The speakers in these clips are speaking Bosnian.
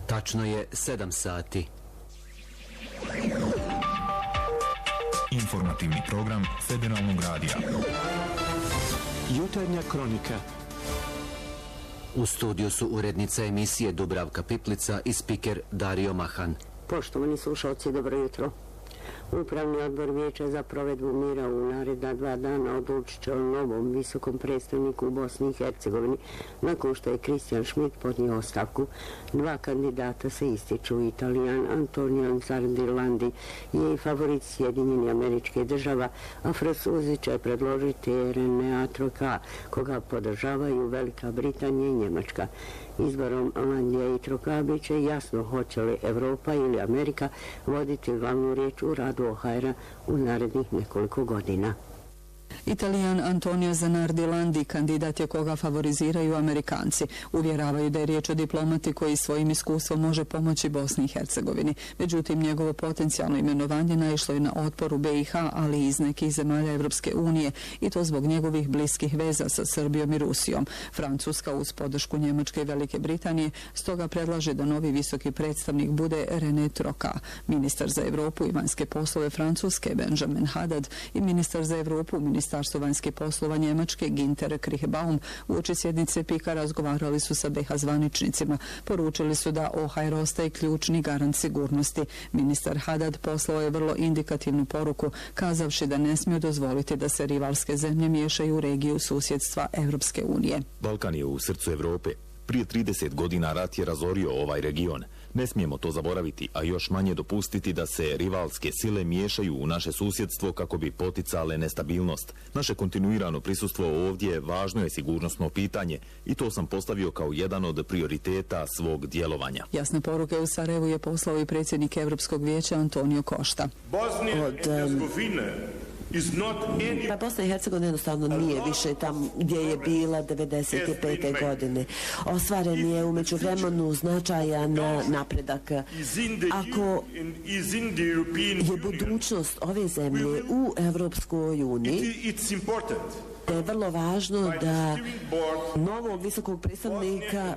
Tačno je 7 sati. Informativni program Federalnog radija. Jutarnja kronika. U studiju su urednica emisije Dubravka Piplica i spiker Dario Mahan. Poštovani slušalci, dobro jutro. Upravni odbor Vijeća za provedbu mira u naredna 2 dana odlučit će o novom visokom predstavniku u Bosni i Hercegovini nakon što je Christian Schmidt podnio ostavku. 2 kandidata se ističu. Italijan Antonio Nardilandi je i favorit Sjedinjenih Američkih Država, a Francuzi će predložiti René Troka, koga podržavaju Velika Britanija i Njemačka. Izborom Landija i Troka bit će jasno hoće li Evropa ili Amerika voditi glavnu riječ u radu OHR-a u narednih nekoliko godina. Italijan Antonio Nardilandi kandidat je koga favoriziraju Amerikanci. Uvjeravaju da je riječ o diplomati koji svojim iskustvom može pomoći Bosni i Hercegovini. Međutim, njegovo potencijalno imenovanje naišlo je na otpor u BiH, ali i iz nekih zemalja Evropske unije, i to zbog njegovih bliskih veza sa Srbijom i Rusijom. Francuska uz podršku Njemačke i Velike Britanije stoga predlaže da novi visoki predstavnik bude René Troka. Ministar za Evropu i vanjske poslove Francuske Benjamin Haddad i ministar za Evropu Ministarstvo vanjskih poslova Njemačke Ginter Krichbaum uoči sjednice PIK-a razgovarali su sa BiH zvaničnicima. Poručili su da OHR ostaje ključni garant sigurnosti. Ministar Haddad poslao je vrlo indikativnu poruku, kazavši da ne smiju dozvoliti da se rivalske zemlje miješaju u regiju susjedstva Evropske unije. Balkan je u srcu Evrope. Prije 30 godina rat je razorio ovaj region. Ne smijemo to zaboraviti, a još manje dopustiti da se rivalske sile miješaju u naše susjedstvo kako bi poticale nestabilnost. Naše kontinuirano prisustvo ovdje važno je sigurnosno pitanje i to sam postavio kao jedan od prioriteta svog djelovanja. Jasne poruke u Sarajevu je poslao i predsjednik Evropskog vijeća Antonio Costa. Pa Bosna i Hercegovina jednostavno nije više tam gdje je bila 1995. godine. Ostvaren je u međuvremenu značajan napredak. Ako je budućnost ove zemlje u Evropskoj uniji, je vrlo važno da novog visokog predstavnika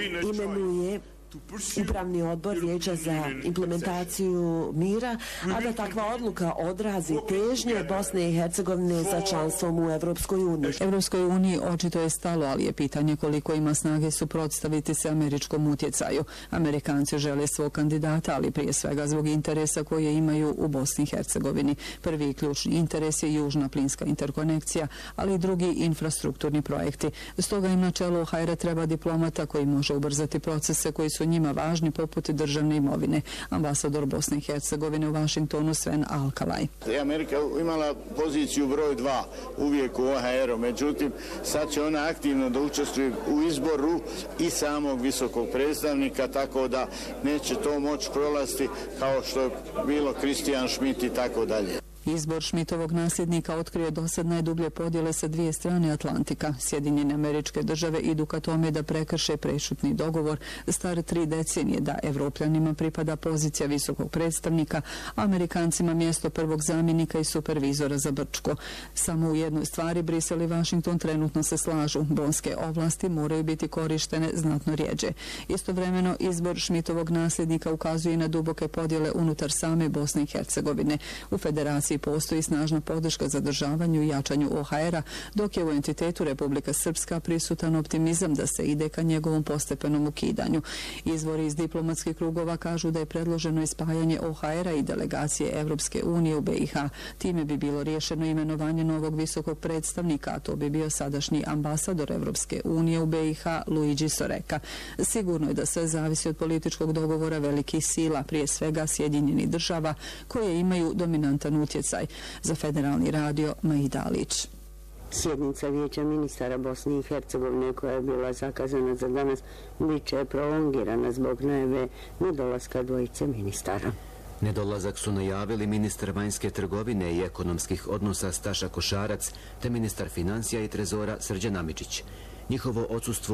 imenuje Upravni odbor Vijeća za implementaciju mira, a da takva odluka odrazi težnje Bosne i Hercegovine za članstvom u Evropskoj uniji. Evropskoj uniji očito je stalo, ali je pitanje koliko ima snage suprotstaviti se američkom utjecaju. Amerikanci žele svog kandidata, ali prije svega zbog interesa koje imaju u Bosni i Hercegovini. Prvi ključni interes je južna plinska interkonekcija, ali i drugi infrastrukturni projekti. Stoga im na čelu OHR treba diplomata koji može ubrzati procese koji su njima važni poput državne imovine. Ambasador Bosne i Hercegovine u Vašingtonu Sven Alkalaj. Amerika imala poziciju broj 2 uvijek u OHR-u, međutim sad će ona aktivno da učestvuje u izboru i samog visokog predstavnika, tako da neće to moći prolaziti kao što je bilo Christian Schmidt i tako dalje. Izbor Schmidtovog nasljednika otkrio do sad najdublje podjele sa 2 strane Atlantika. Sjedinjene Američke Države idu ka tome da prekrše prešutni dogovor star 3 decenije da Evropljanima pripada pozicija visokog predstavnika, a Amerikancima mjesto prvog zamjenika i supervizora za Brčko. Samo u jednoj stvari Brisel i Washington trenutno se slažu. Bonske ovlasti moraju biti korištene znatno rjeđe. Istovremeno, izbor Schmidtovog nasljednika ukazuje na duboke podjele unutar same Bosne i Hercegovine. U federaciji postoji snažna podrška zadržavanju i jačanju OHR-a, dok je u entitetu Republika Srpska prisutan optimizam da se ide ka njegovom postepenom ukidanju. Izvori iz diplomatskih krugova kažu da je predloženo ispajanje OHR-a i delegacije Evropske unije u BiH. Time bi bilo riješeno imenovanje novog visokog predstavnika, a to bi bio sadašnji ambasador Evropske unije u BiH Luigi Soreka. Sigurno je da sve zavisi od političkog dogovora velikih sila, prije svega Sjedinjenih Država, koje imaju dominantan utjecaj. Za Federalni radio Maida Alić. Sjednica Vijeća ministara Bosne i Hercegovine koja je bila zakazana za danas biće prolongirana zbog najave nedolaska 2 ministara. Nedolazak su najavili ministar vanjske trgovine i ekonomskih odnosa Staša Košarac te ministar financija i trezora Srđan Amičić. Njihovo odsustvo